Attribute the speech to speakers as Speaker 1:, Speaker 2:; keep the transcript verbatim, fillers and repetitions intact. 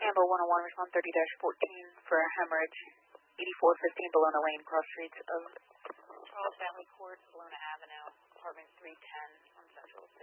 Speaker 1: Handle one oh one, respond thirty dash fourteen for a hemorrhage, eighty-four fifteen Bologna Lane, cross streets of Charles Family Court, Bologna Avenue, apartment three ten on Central.